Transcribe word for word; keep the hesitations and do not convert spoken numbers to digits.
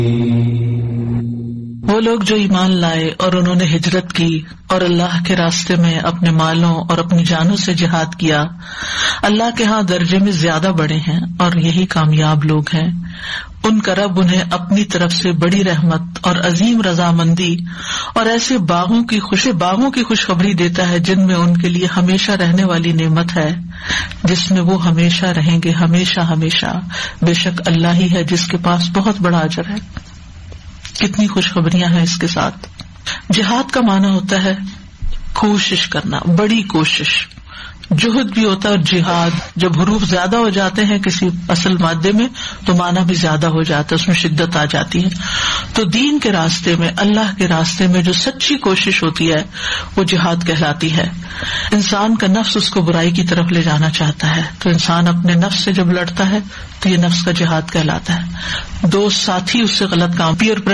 وہ لوگ جو ایمان لائے اور انہوں نے ہجرت کی اور اللہ کے راستے میں اپنے مالوں اور اپنی جانوں سے جہاد کیا، اللہ کے ہاں درجے میں زیادہ بڑے ہیں اور یہی کامیاب لوگ ہیں۔ ان کا رب انہیں اپنی طرف سے بڑی رحمت اور عظیم رضامندی اور ایسے باغوں کی خوش باغوں کی خوشخبری دیتا ہے جن میں ان کے لیے ہمیشہ رہنے والی نعمت ہے، جس میں وہ ہمیشہ رہیں گے، ہمیشہ ہمیشہ۔ بے شک اللہ ہی ہے جس کے پاس بہت بڑا اجر ہے۔ کتنی خوشخبریاں ہیں اس کے ساتھ۔ جہاد کا معنی ہوتا ہے کوشش کرنا، بڑی کوشش، جہد بھی ہوتا ہے، اور جہاد جب حروف زیادہ ہو جاتے ہیں کسی اصل مادے میں تو معنی بھی زیادہ ہو جاتا ہے، اس میں شدت آ جاتی ہے۔ تو دین کے راستے میں، اللہ کے راستے میں جو سچی کوشش ہوتی ہے وہ جہاد کہلاتی ہے۔ انسان کا نفس اس کو برائی کی طرف لے جانا چاہتا ہے، تو انسان اپنے نفس سے جب لڑتا ہے تو یہ نفس کا جہاد کہلاتا ہے۔ دوست ساتھی اس سے غلط کام، پیئر